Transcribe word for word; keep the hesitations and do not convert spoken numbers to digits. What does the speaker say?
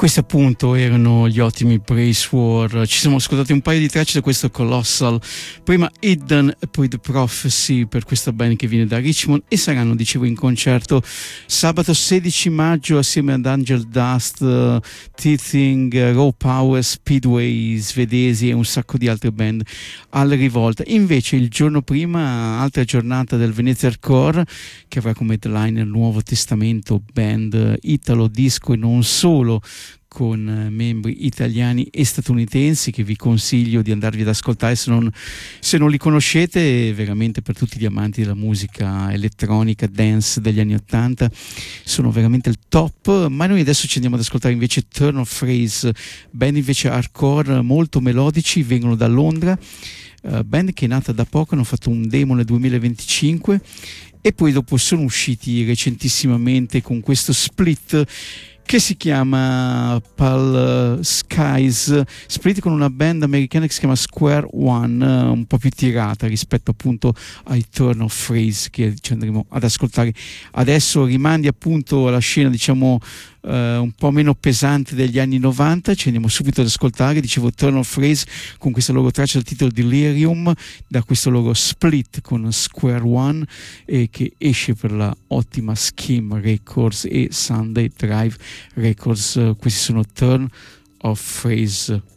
Questi appunto erano gli ottimi Praise War. Ci siamo ascoltati un paio di tracce da questo Colossal, prima Hidden e poi The Prophecy, per questa band che viene da Richmond, e saranno, dicevo, in concerto sabato sedici maggio assieme ad Angel Dust, uh, Teething, uh, Raw Power, Speedway svedesi e un sacco di altre band alla rivolta. Invece il giorno prima, altra giornata del Venezia Hardcore, che avrà come headliner il Nuovo Testamento, band italo disco e non solo, con membri italiani e statunitensi, che vi consiglio di andarvi ad ascoltare se non, se non li conoscete. Veramente, per tutti gli amanti della musica elettronica, dance degli anni ottanta, sono veramente il top. Ma noi adesso ci andiamo ad ascoltare invece Turn of Phrase, band invece hardcore molto melodici, vengono da Londra, uh, band che è nata da poco, hanno fatto un demo nel duemilaventicinque e poi dopo sono usciti recentissimamente con questo split che si chiama Pal Skies, split con una band americana che si chiama Square One, un po' più tirata rispetto appunto ai Turn of Phrase che ci andremo ad ascoltare adesso. Rimandi appunto alla scena, diciamo, uh, un po' meno pesante degli anni novanta. Ci andiamo subito ad ascoltare, dicevo, Turn of Phrase con questa loro traccia dal titolo Delirium, da questo loro split con Square One, e che esce per la ottima Scheme Records e Sunday Drive Records. Questi sono Turn of Phrase.